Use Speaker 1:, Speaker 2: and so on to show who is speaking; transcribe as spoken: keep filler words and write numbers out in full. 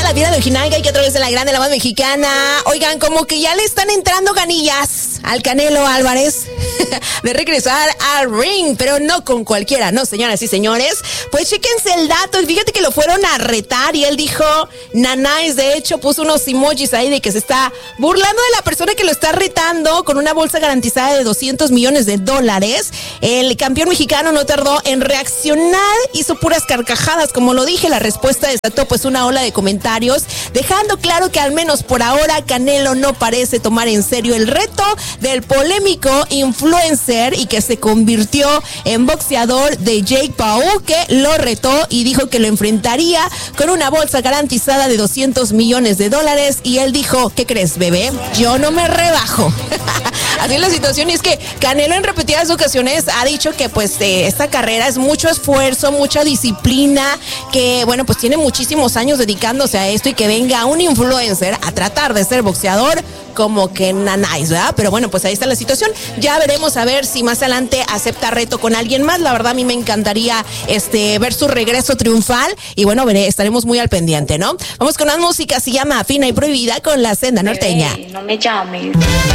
Speaker 1: la vida de Ojinaga y que a través de la grande, la más mexicana. Oigan, como que ya le están entrando ganillas al Canelo Álvarez de regresar al ring, pero no con cualquiera, no, señoras y señores. Pues chéquense el dato y fíjate que lo fueron a retar y él dijo, nanáis, de hecho puso unos emojis ahí de que se está burlando de la persona que lo está retando con una bolsa garantizada de doscientos millones de dólares. El campeón mexicano no tardó en reaccionar, hizo puras carcajadas, como lo dije. La respuesta desató pues una ola de comentarios, dejando claro que al menos por ahora Canelo no parece tomar en serio el reto del polémico influencer y que se convirtió en boxeador de Jake Paul, que lo retó y dijo que lo enfrentaría con una bolsa garantizada de doscientos millones de dólares. Y él dijo, ¿qué crees, bebé? Yo no me rebajo. Así es la situación, y es que Canelo en repetidas ocasiones ha dicho que pues eh, esta carrera es mucho esfuerzo, mucha disciplina, que bueno, pues tiene muchísimos años dedicándose a esto y que venga un influencer a tratar de ser boxeador, como que nanáis, ¿verdad? Pero bueno, pues ahí está la situación. Ya veremos a ver si más adelante acepta reto con alguien más. La verdad a mí me encantaría este ver su regreso triunfal y bueno, veré, estaremos muy al pendiente, ¿no? Vamos con una música, se llama Fina y Prohibida con La Senda Norteña.
Speaker 2: Bebé, no me llames.